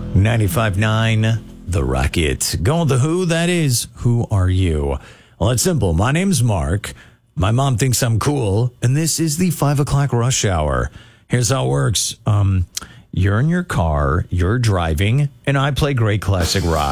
95.9 The Rocket. Going with the Who, that is, who are you? Well, it's simple. My name's Mark. My mom thinks I'm cool, and this is the 5 o'clock rush hour. Here's how it works. You're in your car, you're driving, and I play great classic rock.